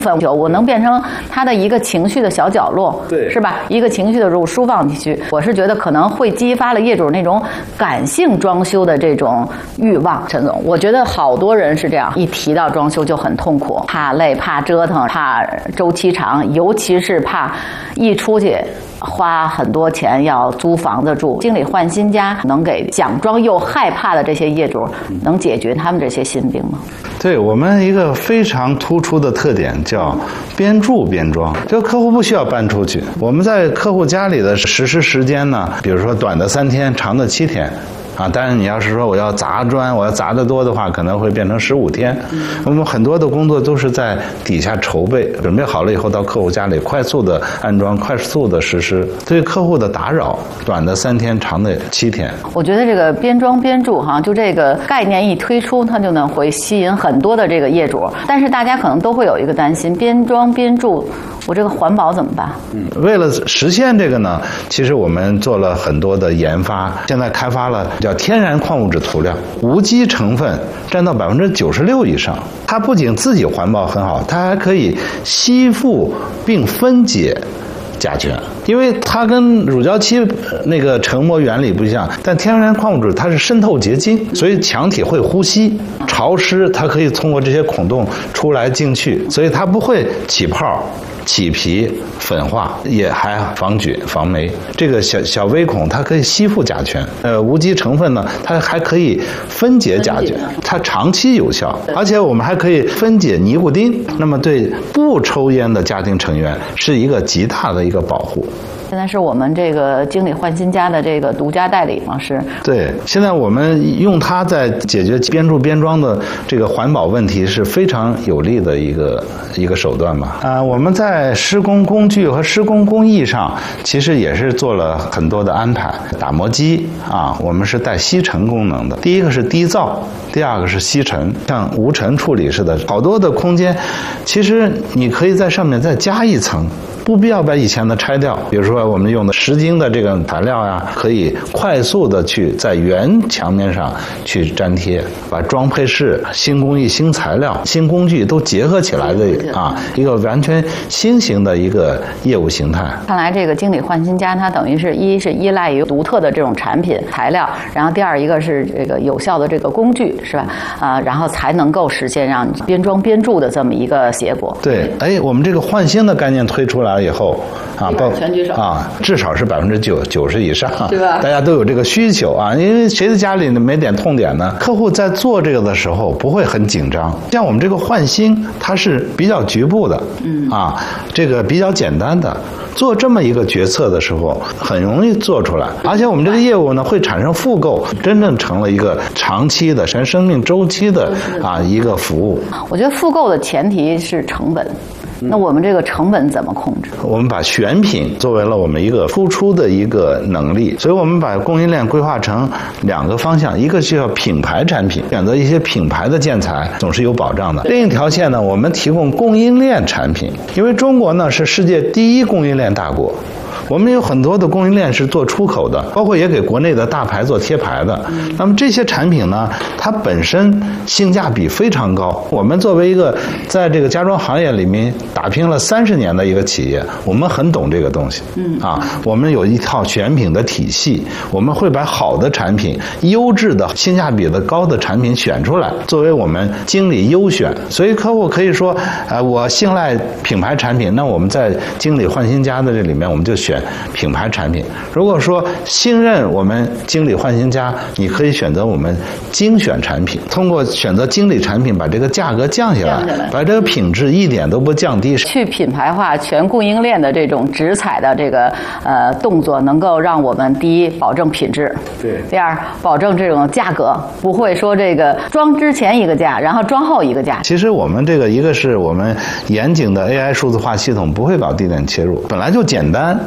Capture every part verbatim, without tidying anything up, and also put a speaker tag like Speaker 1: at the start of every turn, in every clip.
Speaker 1: 粉球，我能变成他的一个情绪的小角落，
Speaker 2: 对，
Speaker 1: 是吧？一个情绪的入舒放地区，我是觉得可能会激发了业主那种感性装修的这种欲望。陈总，我觉得好多人是这样，一提到装修就很痛苦，怕累、怕折腾、怕周期长，尤其是怕一出去花很多钱要租房子住。经理换新家能给想装又害怕的这些业主能解决他们这些心病吗？
Speaker 2: 对，我们一个非常突出的特点叫边住边装，这个客户不需要搬出去，我们在客户家里的实施时间呢，比如说短的三天，长的七天。啊，当然你要是说我要砸砖，我要砸得多的话，可能会变成十五天。我们很多的工作都是在底下筹备，准备好了以后到客户家里快速的安装，快速的实施，对客户的打扰，短的三天，长的七天。
Speaker 1: 我觉得这个边装边住哈，就这个概念一推出，它就能会吸引很多的这个业主。但是大家可能都会有一个担心，边装边住，我这个环保怎么办？
Speaker 2: 嗯，为了实现这个呢，其实我们做了很多的研发，现在开发了叫天然矿物质涂料，无机成分占到百分之九十六以上。它不仅自己环保很好，它还可以吸附并分解甲醛，因为它跟乳胶漆那个成膜原理不一样，但天然矿物质它是渗透结晶，所以墙体会呼吸，潮湿它可以通过这些孔洞出来进去，所以它不会起泡、起皮、粉化，也还防菌防霉。这个小小微孔它可以吸附甲醛，呃，无机成分呢，它还可以分解甲醛，它长期有效，而且我们还可以分解尼古丁，那么对不抽烟的家庭成员是一个极大的一个保护。
Speaker 1: 现在是我们这个经理换新家的这个独家代理吗？是。
Speaker 2: 对，现在我们用它在解决边住边装的这个环保问题是非常有利的一个一个手段吧。啊、呃，我们在施工工具和施工工艺上，其实也是做了很多的安排。打磨机啊，我们是带吸尘功能的。第一个是低噪，第二个是吸尘，像无尘处理似的，好多的空间，其实你可以在上面再加一层。不必要把以前的拆掉，比如说我们用的石晶的这个材料呀，可以快速的去在原墙面上去粘贴，把装配式、新工艺、新材料、新工具都结合起来的啊，一个完全新型的一个业务形态。
Speaker 1: 看来这个经理换新家，它等于是一是依赖于独特的这种产品材料，然后第二一个是这个有效的这个工具，是吧？啊，然后才能够实现让边装边住的这么一个结果。
Speaker 2: 对，哎，我们这个换新的概念推出来以后啊，包
Speaker 1: 全举手啊，
Speaker 2: 至少是百分之九九十以上，
Speaker 1: 对吧？
Speaker 2: 大家都有这个需求啊，因为谁的家里没点痛点呢？客户在做这个的时候不会很紧张。像我们这个换新，它是比较局部的，嗯啊，这个比较简单的。做这么一个决策的时候，很容易做出来，而且我们这个业务呢会产生复购，真正成了一个长期的、全生命周期的啊一个服务。
Speaker 1: 我觉得复购的前提是成本。那我们这个成本怎么控制？
Speaker 2: 我们把选品作为了我们一个突出的一个能力，所以我们把供应链规划成两个方向，一个是要品牌产品，选择一些品牌的建材总是有保障的。另一条线呢，我们提供供应链产品，因为中国呢是世界第一供应链大国。我们有很多的供应链是做出口的，包括也给国内的大牌做贴牌的。那么这些产品呢，它本身性价比非常高。我们作为一个在这个家装行业里面打拼了三十年的一个企业，我们很懂这个东西。嗯啊，我们有一套选品的体系，我们会把好的产品、优质的、性价比的高的产品选出来，作为我们经理优选。所以客户可以说，呃，我信赖品牌产品，那我们在经理换新家的这里面，我们就选品牌产品。如果说信任我们经理换新家，你可以选择我们精选产品，通过选择经理产品把这个价格降下来，把这个品质一点都不降低。
Speaker 1: 去品牌化全供应链的这种直采的这个呃动作，能够让我们第一保证品质，
Speaker 2: 对；
Speaker 1: 第二保证这种价格，不会说这个装之前一个价，然后装后一个价。
Speaker 2: 其实我们这个一个是我们严谨的 A I 数字化系统，不会搞地点切入，本来就简单。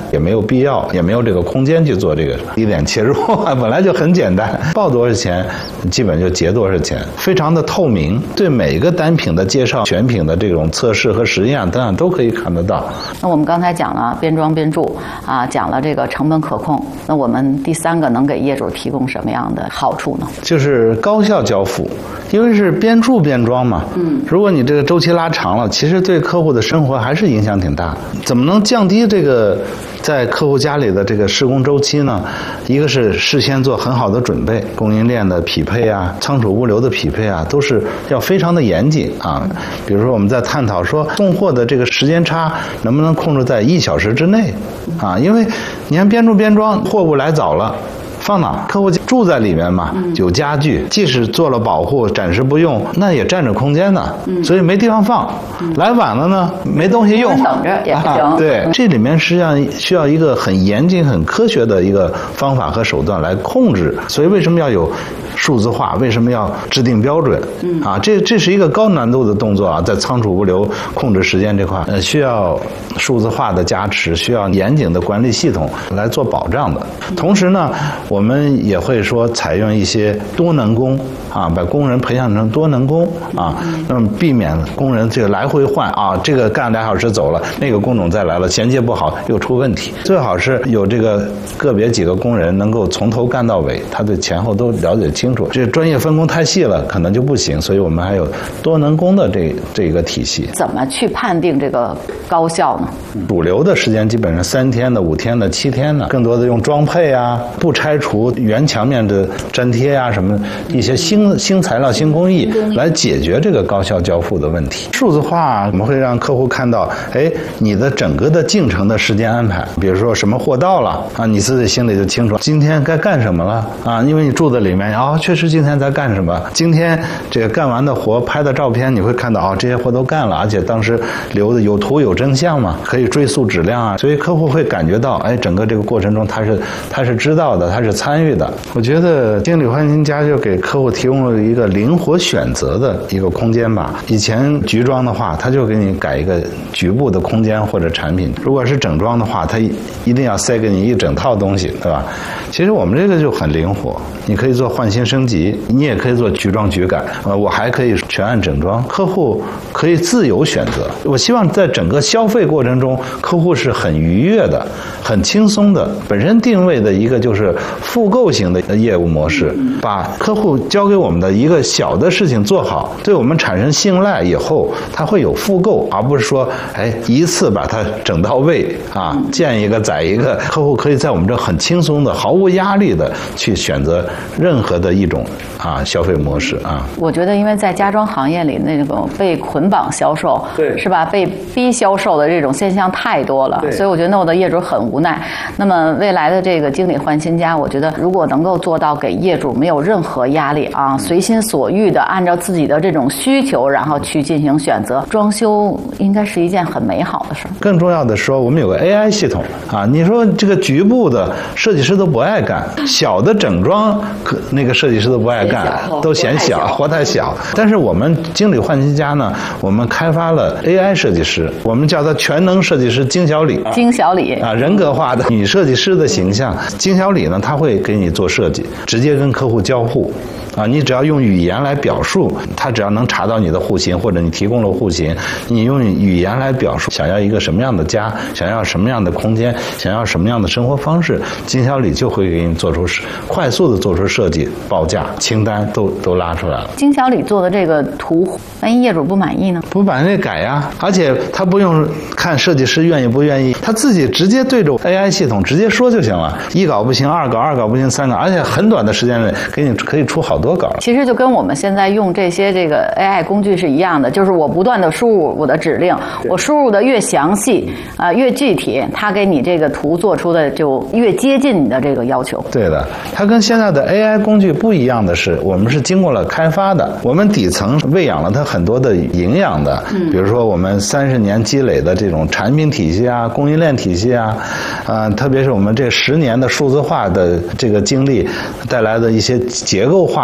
Speaker 2: 也没有必要，也没有这个空间去做这个低点切入，本来就很简单，报多少钱，基本就结多少钱，非常的透明，对每一个单品的介绍、选品的这种测试和实验等等都可以看得到。
Speaker 1: 那我们刚才讲了边装边铸啊，讲了这个成本可控，那我们第三个能给业主提供什么样的好处呢？
Speaker 2: 就是高效交付，因为是边铸边装嘛。嗯，如果你这个周期拉长了，其实对客户的生活还是影响挺大。怎么能降低这个在客户家里的这个施工周期呢？一个是事先做很好的准备，供应链的匹配啊，仓储物流的匹配啊，都是要非常的严谨啊。比如说我们在探讨说送货的这个时间差能不能控制在一小时之内啊？因为你看边铸边装，货物来早了。放哪？客户住在里面嘛，有家具，即使做了保护，暂时不用，那也占着空间呢，所以没地方放。来晚了呢，没东西用，
Speaker 1: 等着也不行。
Speaker 2: 啊、对，这里面实际上需要一个很严谨、很科学的一个方法和手段来控制。所以为什么要有数字化？为什么要制定标准？啊，这这是一个高难度的动作啊，在仓储物流控制时间这块，呃，需要数字化的加持，需要严谨的管理系统来做保障的。同时呢，我们也会说采用一些多能工啊，把工人培养成多能工啊，那么避免工人这个来回换啊，这个干俩小时走了，那个工种再来了，衔接不好又出问题。最好是有这个个别几个工人能够从头干到尾，他对前后都了解清楚。这专业分工太细了，可能就不行，所以我们还有多能工的这这个体系。
Speaker 1: 怎么去判定这个高效呢？
Speaker 2: 主流的时间基本上三天的、五天的、七天的，更多的用装配啊，不拆除原墙面的粘贴啊，什么一些新新材料、新工艺来解决这个高效交付的问题。数字化我们会让客户看到，哎，你的整个的进程的时间安排，比如说什么货到了啊，你自己心里就清楚，今天该干什么了啊，因为你住在里面啊、哦，确实今天在干什么，今天这个干完的活拍的照片，你会看到啊、哦，这些活都干了，而且当时留的有图有真相嘛，可以追溯质量啊，所以客户会感觉到，哎，整个这个过程中他是他是知道的，他是参与的。我觉得经理换新家就给客户提供了一个灵活选择的一个空间吧。以前局装的话，他就给你改一个局部的空间或者产品；如果是整装的话，他一定要塞给你一整套东西，对吧？其实我们这个就很灵活，你可以做换新升级，你也可以做局装局改，呃，我还可以全案整装，客户可以自由选择。我希望在整个消费过程中，客户是很愉悦的、很轻松的。本身定位的一个就是复购型的业务模式，把客户交给我们的一个小的事情做好，对我们产生信赖以后，他会有复购，而不是说，哎，一次把它整到位啊，见一个宰一个。客户可以在我们这很轻松的、毫无压力的去选择任何的一种啊消费模式啊。
Speaker 1: 我觉得，因为在家装行业里，那种被捆绑销售，
Speaker 2: 对，
Speaker 1: 是吧？被逼销售的这种现象太多了，所以我觉得那我的业主很无奈。那么未来的这个经理换新家，我觉得如果能够做到给业主没有任何压力啊，随心所欲的按照自己的这种需求，然后去进行选择，装修应该是一件很美好的事。
Speaker 2: 更重要的说，我们有个 A I 系统啊，你说这个局部的设计师都不爱干，小的整装可那个设计师都不爱干，都嫌小，活太小。但是我们经理换新家呢，我们开发了 A I 设计师，我们叫他全能设计师金小李。
Speaker 1: 金小李
Speaker 2: 啊，人格化的女设计师的形象。金小李呢，他会给你做设计，直接跟客户交互。啊，你只要用语言来表述，他只要能查到你的户型，或者你提供了户型，你用语言来表述想要一个什么样的家，想要什么样的空间，想要什么样的生活方式，金小李就会给你做出快速的做出设计、报价、清单都都拉出来了。
Speaker 1: 金小李做的这个图，万一业主不满意呢？
Speaker 2: 不满意改呀，而且他不用看设计师愿意不愿意，他自己直接对着 A I 系统直接说就行了。一稿不行，二稿，二稿不行，三稿，而且很短的时间内给你可以出好多稿。
Speaker 1: 其实就跟我们现在用这些这个 A I 工具是一样的，就是我不断的输入我的指令，我输入的越详细啊、呃、越具体，它给你这个图做出的就越接近你的这个要求。
Speaker 2: 对的，它跟现在的 A I 工具不一样的是，我们是经过了开发的，我们底层喂养了它很多的营养的，嗯，比如说我们三十年积累的这种产品体系啊、供应链体系啊，呃，特别是我们这十年的数字化的这个经历带来的一些结构化的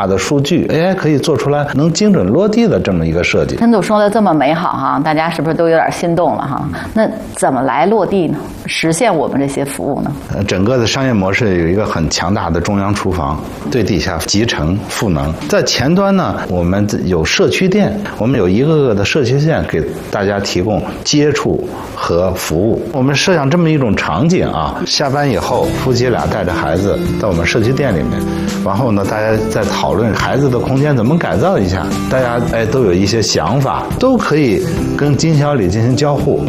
Speaker 2: 的数据 A I 可以做出来能精准落地的这么一个设计。
Speaker 1: 陈总说的这么美好哈，大家是不是都有点心动了哈？那怎么来落地呢？实现我们这些服务呢？
Speaker 2: 呃，整个的商业模式有一个很强大的中央厨房，对底下集成赋能。在前端呢，我们有社区店，我们有一个个的社区店给大家提供接触和服务。我们设想这么一种场景啊，下班以后夫妻俩带着孩子到我们社区店里面，然后呢，大家在讨论孩子的空间怎么改造一下，大家哎都有一些想法，都可以跟经销里进行交互。